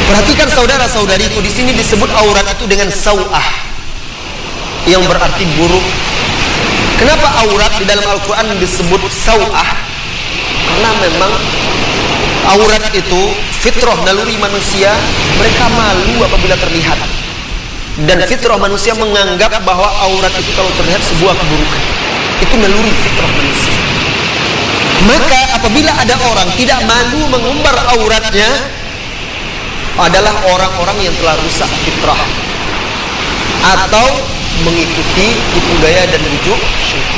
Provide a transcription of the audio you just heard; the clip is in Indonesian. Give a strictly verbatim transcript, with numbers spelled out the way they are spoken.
Perhatikan saudara-saudariku, di sini disebut aurat itu dengan sau'ah, yang berarti buruk. Kenapa aurat di dalam Al-Quran disebut sau'ah? Karena memang aurat itu fitrah naluri manusia, mereka malu apabila terlihat. Dan fitrah manusia menganggap bahwa aurat itu kalau terlihat sebuah keburukan. Itu naluri fitrah manusia. Maka apabila ada orang tidak malu mengumbar auratnya, adalah orang-orang yang telah rusak fitrah atau mengikuti tipu daya dan bujuk syaitan.